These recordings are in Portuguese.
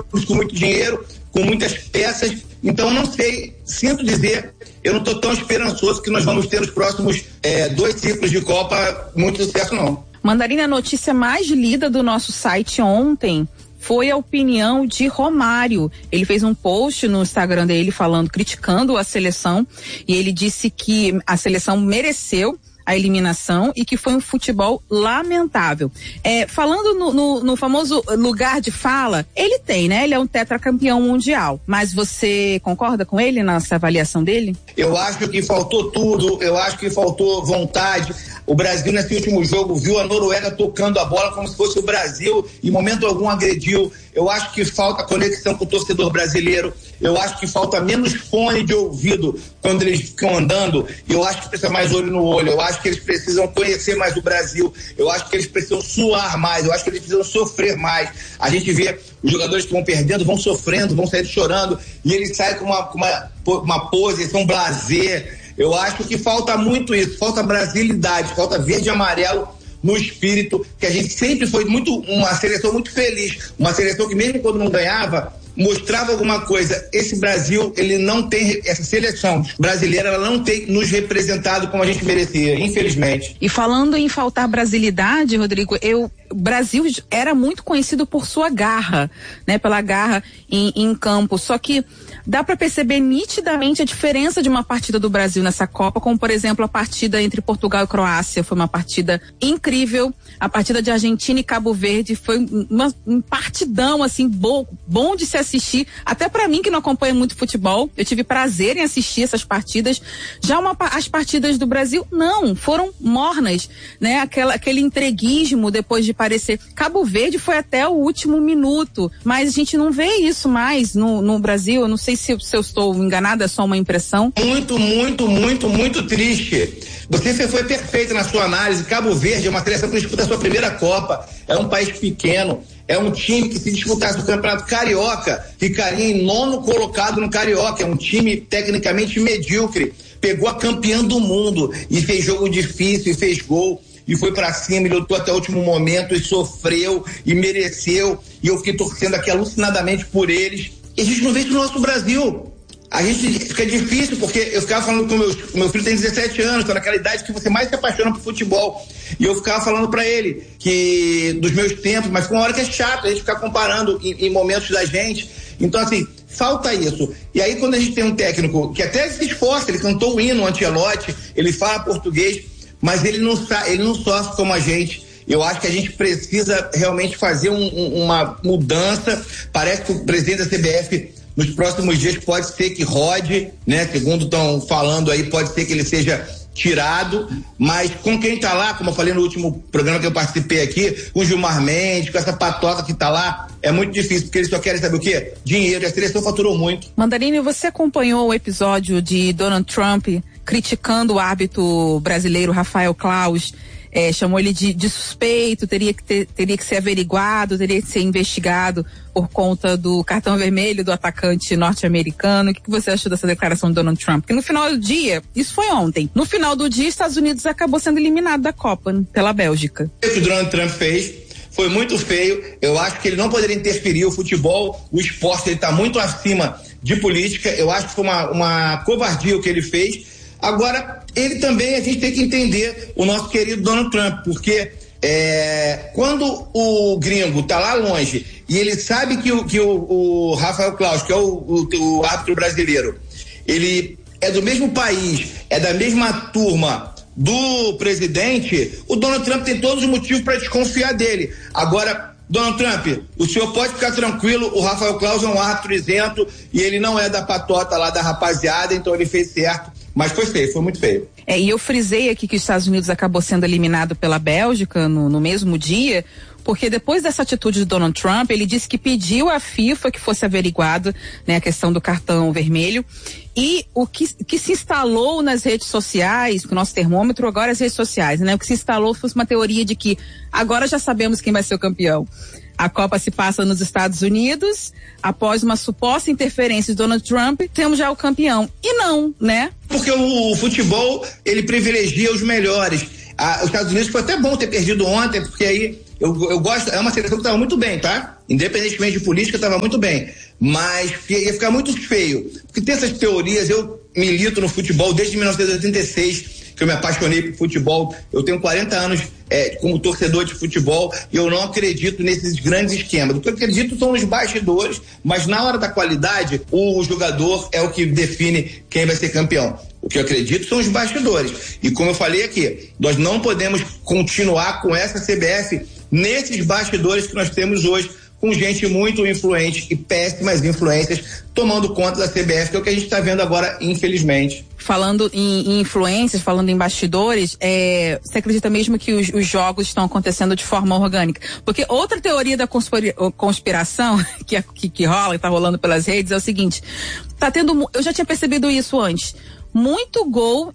jogadores com muito dinheiro, com muitas peças. Então, não sei, sinto dizer, eu não estou tão esperançoso que nós vamos ter nos próximos 2 ciclos de Copa muito sucesso, não. Mandarina, a notícia mais lida do nosso site ontem foi a opinião de Romário. Ele fez um post no Instagram dele criticando a seleção, e ele disse que a seleção mereceu a eliminação e que foi um futebol lamentável. Falando no famoso lugar de fala, ele tem, né? Ele é um tetracampeão mundial, mas você concorda com ele nessa avaliação dele? Eu acho que faltou tudo, eu acho que faltou vontade. O Brasil nesse último jogo viu a Noruega tocando a bola como se fosse o Brasil, em momento algum agrediu. Eu acho que falta conexão com o torcedor brasileiro, eu acho que falta menos fone de ouvido quando eles ficam andando, eu acho que precisa mais olho no olho, eu acho que eles precisam conhecer mais o Brasil, eu acho que eles precisam suar mais, eu acho que eles precisam sofrer mais. A gente vê os jogadores que vão perdendo, vão sofrendo, vão sair chorando, e eles saem com uma pose, são blasé. Eu acho que falta muito isso, falta brasilidade, falta verde e amarelo no espírito, que a gente sempre foi uma seleção muito feliz, uma seleção que mesmo quando não ganhava, mostrava alguma coisa. Esse Brasil, ele não tem, essa seleção brasileira, ela não tem nos representado como a gente merecia, infelizmente. E falando em faltar brasilidade, Rodrigo, o Brasil era muito conhecido por sua garra, né? Pela garra em campo, só que dá para perceber nitidamente a diferença de uma partida do Brasil nessa Copa, como por exemplo a partida entre Portugal e Croácia, foi uma partida incrível. A partida de Argentina e Cabo Verde foi um partidão assim bom de se assistir, até para mim que não acompanha muito futebol. Eu tive prazer em assistir essas partidas. Já as partidas do Brasil não, foram mornas, né? Aquele entreguismo depois de parecer. Cabo Verde foi até o último minuto, mas a gente não vê isso mais no Brasil. Eu não sei se eu estou enganada, é só uma impressão. Muito triste. Você foi perfeita na sua análise. Cabo Verde é uma seleção que disputa a sua primeira Copa. É um país pequeno. É um time que, se disputasse o Campeonato Carioca, ficaria em 9º colocado no Carioca. É um time tecnicamente medíocre. Pegou a campeã do mundo e fez jogo difícil, e fez gol, e foi pra cima, e lutou até o último momento, e sofreu, e mereceu. E eu fiquei torcendo aqui alucinadamente por eles. E a gente não vê isso no nosso Brasil. A gente fica difícil, porque eu ficava falando com meu filho tem 17 anos, tá naquela idade que você mais se apaixona por futebol. E eu ficava falando pra ele que dos meus tempos, mas foi uma hora que é chato a gente ficar comparando em momentos da gente. Então, assim, falta isso. E aí, quando a gente tem um técnico que até se esforça, ele cantou o hino, o Ancelotti, ele fala português, mas ele não sofre como a gente. Eu acho que a gente precisa realmente fazer uma mudança. Parece que o presidente da CBF nos próximos dias pode ser que rode, né? Segundo estão falando aí, pode ser que ele seja tirado, mas com quem tá lá, como eu falei no último programa que eu participei aqui, com o Gilmar Mendes, com essa patota que tá lá, é muito difícil, porque eles só querem saber o quê? Dinheiro, e a seleção faturou muito. Mandarine, você acompanhou o episódio de Donald Trump criticando o árbitro brasileiro Rafael Claus? Chamou ele de suspeito, teria que ser averiguado, teria que ser investigado por conta do cartão vermelho do atacante norte-americano. O que você achou dessa declaração de Donald Trump? Porque no final do dia, isso foi ontem, no final do dia, Estados Unidos acabou sendo eliminado da Copa, pela Bélgica. O que o Donald Trump fez foi muito feio. Eu acho que ele não poderia interferir. O futebol, o esporte, ele está muito acima de política. Eu acho que foi uma covardia o que ele fez. Agora, ele também, a gente tem que entender o nosso querido Donald Trump, porque quando o gringo tá lá longe e ele sabe que o Rafael Claus, que é o árbitro brasileiro, ele é do mesmo país, é da mesma turma do presidente, o Donald Trump tem todos os motivos para desconfiar dele. Agora, Donald Trump, o senhor pode ficar tranquilo, o Rafael Claus é um árbitro isento e ele não é da patota lá da rapaziada, então ele fez certo. Mas foi feio, foi muito feio. E eu frisei aqui que os Estados Unidos acabou sendo eliminado pela Bélgica no mesmo dia, porque depois dessa atitude de Donald Trump, ele disse que pediu à FIFA que fosse averiguado, né, a questão do cartão vermelho. E o que se instalou nas redes sociais, que o nosso termômetro agora é as redes sociais, né? O que se instalou foi uma teoria de que agora já sabemos quem vai ser o campeão. A Copa se passa nos Estados Unidos, após uma suposta interferência de Donald Trump, temos já o campeão. E não, né? Porque o futebol, ele privilegia os melhores. Os Estados Unidos foi até bom ter perdido ontem, porque aí eu gosto, é uma seleção que estava muito bem, tá? independentemente de política, estava muito bem. Mas ia ficar muito feio. Porque tem essas teorias, eu milito no futebol desde 1986, que eu me apaixonei por futebol. Eu tenho 40 anos como torcedor de futebol e eu não acredito nesses grandes esquemas. O que eu acredito são os bastidores, mas na hora da qualidade, o jogador é o que define quem vai ser campeão. O que eu acredito são os bastidores. E como eu falei aqui, nós não podemos continuar com essa CBF nesses bastidores que nós temos hoje, com gente muito influente e péssimas influências tomando conta da CBF, que é o que a gente está vendo agora, infelizmente. Falando em influências, falando em bastidores, você acredita mesmo que os jogos estão acontecendo de forma orgânica? Porque outra teoria da conspiração que rola, que tá rolando pelas redes, é o seguinte, eu já tinha percebido isso antes, muito gol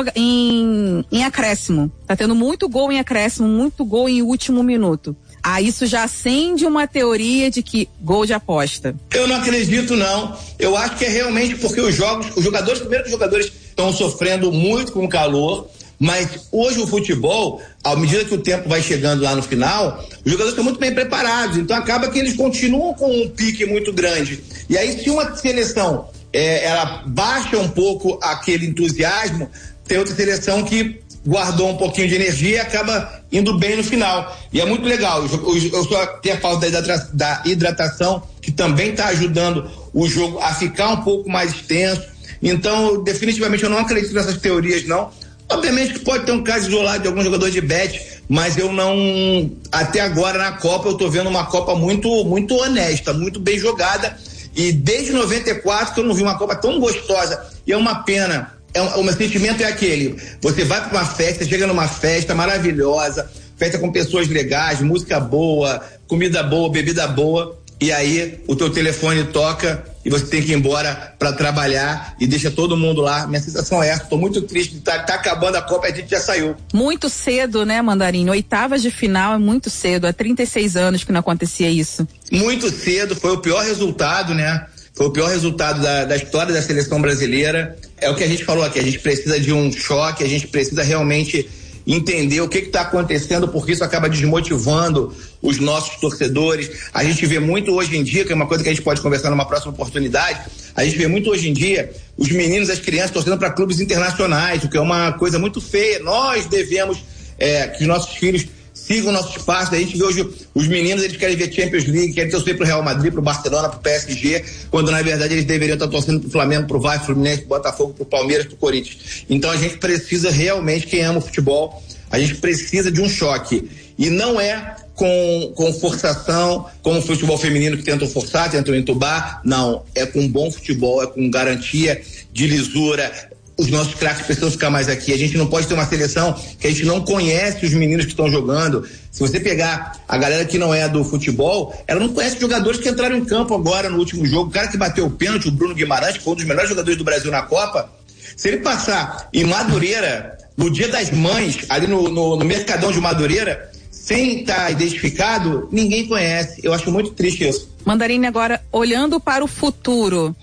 em acréscimo. Tá tendo muito gol em acréscimo, muito gol em último minuto. Isso já acende uma teoria de que gol de aposta. Eu não acredito, não. Eu acho que é realmente porque os jogadores estão sofrendo muito com o calor, mas hoje o futebol, à medida que o tempo vai chegando lá no final, os jogadores estão muito bem preparados, então acaba que eles continuam com um pique muito grande. E aí, se uma seleção ela baixa um pouco aquele entusiasmo, tem outra seleção que guardou um pouquinho de energia e acaba indo bem no final. E é muito legal. Eu só tenho a falta da hidratação, que também está ajudando o jogo a ficar um pouco mais extenso. Então, definitivamente, eu não acredito nessas teorias, não. Obviamente que pode ter um caso isolado de algum jogador de bet, mas eu não... Até agora, na Copa, eu tô vendo uma Copa muito, muito honesta, muito bem jogada. E desde 94 que eu não vi uma Copa tão gostosa. E é uma pena. O meu sentimento é aquele: você vai para uma festa, chega numa festa maravilhosa, festa com pessoas legais, música boa, comida boa, bebida boa, e aí o teu telefone toca e você tem que ir embora para trabalhar e deixa todo mundo lá. Minha sensação é essa, tô muito triste de tá acabando a Copa e a gente já saiu. Muito cedo, né, Mandarino? Oitavas de final é muito cedo, há 36 anos que não acontecia isso. Muito cedo, foi o pior resultado, né? Foi o pior resultado da história da seleção brasileira. É o que a gente falou aqui, a gente precisa de um choque, a gente precisa realmente entender o que está acontecendo, porque isso acaba desmotivando os nossos torcedores. A gente vê muito hoje em dia, que é uma coisa que a gente pode conversar numa próxima oportunidade, a gente vê muito hoje em dia os meninos, as crianças torcendo para clubes internacionais, o que é uma coisa muito feia. Nós devemos que os nossos filhos sigam nossos passos. A gente vê hoje os meninos, eles querem ver Champions League, querem torcer pro Real Madrid, pro Barcelona, pro PSG, quando na verdade eles deveriam estar torcendo pro Flamengo, pro Vasco, pro Fluminense, pro Botafogo, pro Palmeiras, pro Corinthians. Então a gente precisa realmente, quem ama o futebol, a gente precisa de um choque. E não é com forçação, como o futebol feminino que tentam forçar, tentam entubar. Não, é com bom futebol, é com garantia de lisura. Os nossos craques precisam ficar mais aqui. A gente não pode ter uma seleção que a gente não conhece os meninos que estão jogando. Se você pegar a galera que não é do futebol, ela não conhece os jogadores que entraram em campo agora no último jogo. O cara que bateu o pênalti, o Bruno Guimarães, que foi um dos melhores jogadores do Brasil na Copa, se ele passar em Madureira, no Dia das Mães, ali no Mercadão de Madureira, sem estar identificado, ninguém conhece. Eu acho muito triste isso. Mandarine, agora, olhando para o futuro,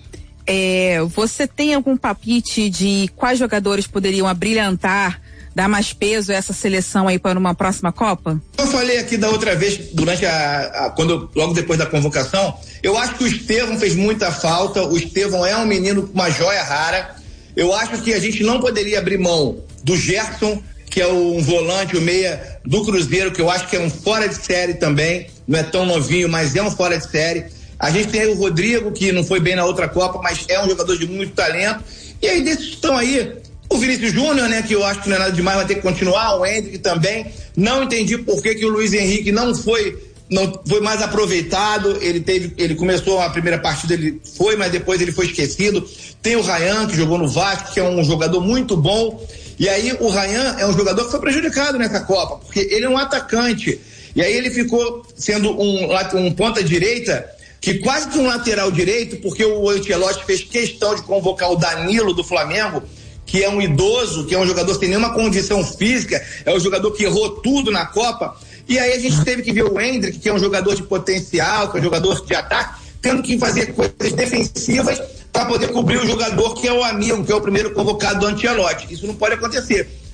você tem algum palpite de quais jogadores poderiam abrilhantar, dar mais peso a essa seleção aí para uma próxima Copa? Eu falei aqui da outra vez, durante logo depois da convocação, eu acho que o Estevão fez muita falta. O Estevão é um menino com uma joia rara. Eu acho que a gente não poderia abrir mão do Gerson, que é um volante, o meia do Cruzeiro, que eu acho que é um fora de série também, não é tão novinho, mas é um fora de série. A gente tem aí o Rodrigo, que não foi bem na outra Copa, mas é um jogador de muito talento. E aí desses estão aí o Vinícius Júnior, né, que eu acho que não é nada demais, vai ter que continuar, o Hendrick também. Não entendi por que o Luiz Henrique não foi mais aproveitado. Ele começou a primeira partida, ele foi, mas depois ele foi esquecido. Tem o Ryan, que jogou no Vasco, que é um jogador muito bom. E aí o Ryan é um jogador que foi prejudicado nessa Copa, porque ele é um atacante. E aí ele ficou sendo um ponta-direita, que quase que um lateral direito, porque o Ancelotti fez questão de convocar o Danilo do Flamengo, que é um idoso, que é um jogador sem nenhuma condição física, é um jogador que errou tudo na Copa. E aí a gente teve que ver o Hendrick, que é um jogador de potencial, que é um jogador de ataque, tendo que fazer coisas defensivas para poder cobrir o jogador que é o amigo, que é o primeiro convocado do Ancelotti. Isso não pode acontecer.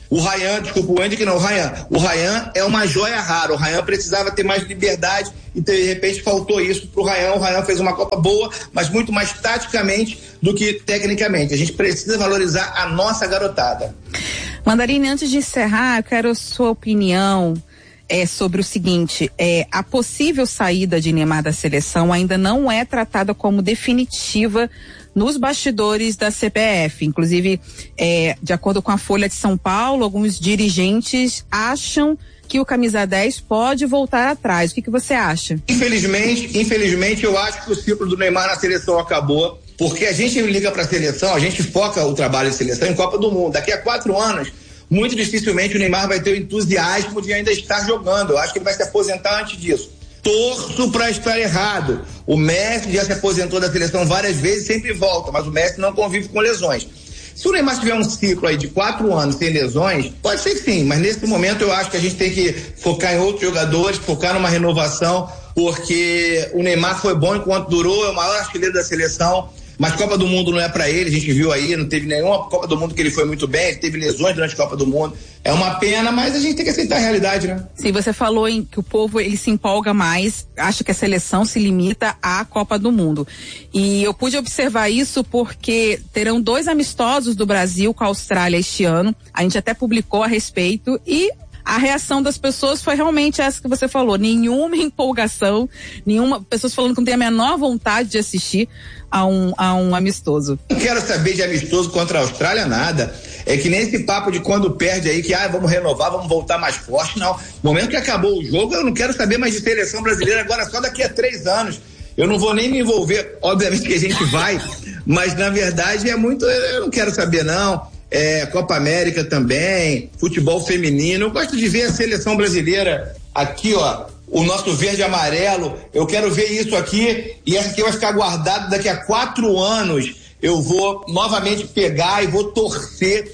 O Ryan, desculpa, o Hendrick não, o Ryan é uma joia rara. O Ryan precisava ter mais liberdade e de repente faltou isso pro Ryan. O Ryan fez uma Copa boa, mas muito mais taticamente do que tecnicamente. A gente precisa valorizar a nossa garotada. Mandarine, antes de encerrar, eu quero a sua opinião sobre o seguinte, a possível saída de Neymar da seleção ainda não é tratada como definitiva nos bastidores da CBF. Inclusive, de acordo com a Folha de São Paulo, alguns dirigentes acham que o camisa 10 pode voltar atrás. O que você acha? Infelizmente, eu acho que o ciclo do Neymar na seleção acabou, porque a gente liga para a seleção, a gente foca o trabalho de seleção em Copa do Mundo. Daqui a 4 anos, muito dificilmente o Neymar vai ter o entusiasmo de ainda estar jogando. Eu acho que ele vai se aposentar antes disso. Torço para estar errado. O Messi já se aposentou da seleção várias vezes, sempre volta, mas o Messi não convive com lesões. Se o Neymar tiver um ciclo aí de 4 anos sem lesões, pode ser que sim, mas nesse momento eu acho que a gente tem que focar em outros jogadores, focar numa renovação, porque o Neymar foi bom enquanto durou, é o maior artilheiro da seleção, mas Copa do Mundo não é para ele, a gente viu aí, não teve nenhuma Copa do Mundo que ele foi muito bem, ele teve lesões durante a Copa do Mundo. É uma pena, mas a gente tem que aceitar a realidade, né? Sim, você falou que o povo, ele se empolga mais, acha que a seleção se limita à Copa do Mundo. E eu pude observar isso porque terão 2 amistosos do Brasil com a Austrália este ano. A gente até publicou a respeito e a reação das pessoas foi realmente essa que você falou, nenhuma empolgação, pessoas falando que não tem a menor vontade de assistir a um amistoso. Não quero saber de amistoso contra a Austrália, nada. É que nem esse papo de quando perde aí, que vamos renovar, vamos voltar mais forte, não. No momento que acabou o jogo, eu não quero saber mais de seleção brasileira agora, só daqui a 3 anos. Eu não vou nem me envolver, obviamente que a gente vai, mas na verdade eu não quero saber não. Copa América também, futebol feminino, eu gosto de ver a seleção brasileira aqui, ó, o nosso verde e amarelo, eu quero ver isso aqui, e essa aqui vai ficar guardada daqui a 4 anos, eu vou novamente pegar e vou torcer,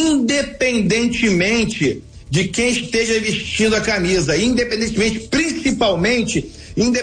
independentemente de quem esteja vestindo a camisa, principalmente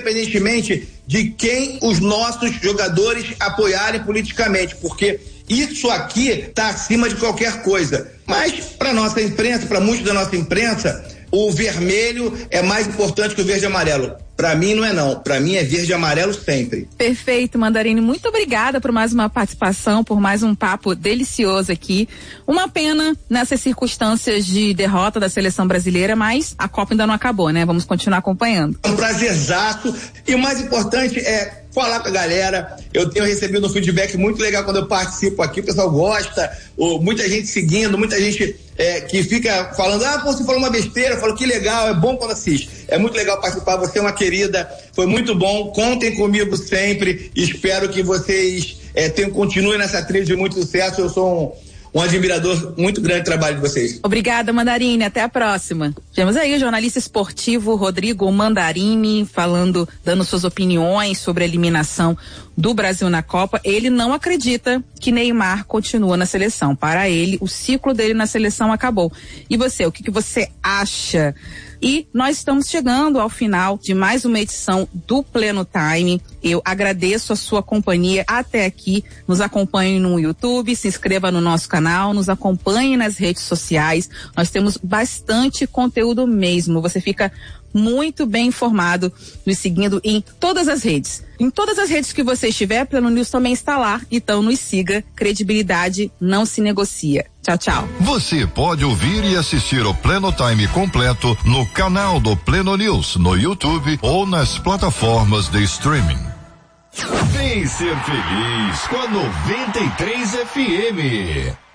de quem os nossos jogadores apoiarem politicamente, porque isso aqui está acima de qualquer coisa. Mas para nossa imprensa, para muitos da nossa imprensa, o vermelho é mais importante que o verde e amarelo. Para mim não é não, para mim é verde e amarelo sempre. Perfeito, Mandarine, muito obrigada por mais uma participação, por mais um papo delicioso aqui. Uma pena nessas circunstâncias de derrota da seleção brasileira, mas a Copa ainda não acabou, né? Vamos continuar acompanhando. É um prazerzaço e o mais importante é falar com a galera. Eu tenho recebido um feedback muito legal quando eu participo aqui, o pessoal gosta, muita gente seguindo, muita gente que fica falando, você falou uma besteira, eu falo que legal, é bom quando assiste. É muito legal participar, você é uma querida, foi muito bom, contem comigo sempre, espero que vocês continuem nessa trilha de muito sucesso, eu sou um admirador muito grande do trabalho de vocês. Obrigada, Mandarine, até a próxima. Tivemos aí o jornalista esportivo Rodrigo Mandarine dando suas opiniões sobre a eliminação do Brasil na Copa. Ele não acredita que Neymar continua na seleção. Para ele, o ciclo dele na seleção acabou. E você, o que você acha? E nós estamos chegando ao final de mais uma edição do Pleno Time. Eu agradeço a sua companhia até aqui. Nos acompanhe no YouTube, se inscreva no nosso canal, nos acompanhe nas redes sociais. Nós temos bastante conteúdo mesmo. Você fica muito bem informado, nos seguindo em todas as redes. Em todas as redes que você estiver, Pleno News também está lá. Então nos siga, credibilidade não se negocia. Tchau, tchau. Você pode ouvir e assistir o Pleno Time completo no canal do Pleno News, no YouTube ou nas plataformas de streaming. Vem ser feliz com a 93 FM.